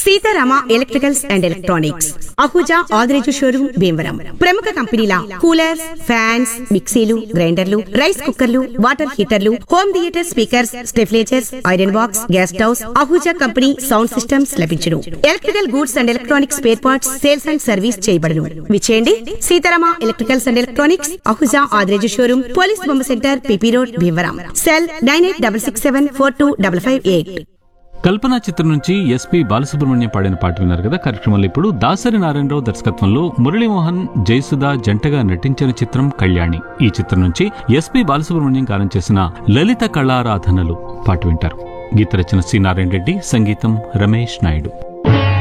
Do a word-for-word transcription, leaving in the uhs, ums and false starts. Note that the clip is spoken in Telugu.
Sitarama electricals and electronics, Ahuja Adireju showroom Bhimavaram. ప్రముఖ కంపెనీల కూలర్స్, ఫ్యాన్స్, మిక్సీలు, గ్రైండర్లు, రైస్ కుక్కర్లు, water హీటర్లు, home theatre speakers, స్టెఫ్లేజర్స్, iron box, gas stoves, Ahuja company sound systems లభించును. Electrical goods and electronics spare parts sales and service చేయబడును. విచేయండి Sitarama electricals and electronics, Ahuja Adireju showroom, police బొమ్మ centre, PP road, Bhimavaram. Cell nine eight double six seven four two double five eight. కల్పన చిత్రం నుంచి ఎస్పి బాలసుబ్రహ్మణ్యం పాడిన పాట విన్నారు కదా. కార్యక్రమంలో ఇప్పుడు దాసరి నారాయణరావు దర్శకత్వంలో మురళీమోహన్, జయసుధ జంటగా నటించిన చిత్రం కళ్యాణి. ఈ చిత్రం నుంచి ఎస్పి బాలసుబ్రహ్మణ్యం గానం చేసిన లలిత కళారాధనలు పాట వింటారు. గీత రచన సి నారాయణ రెడ్డి, సంగీతం రమేష్ నాయుడు.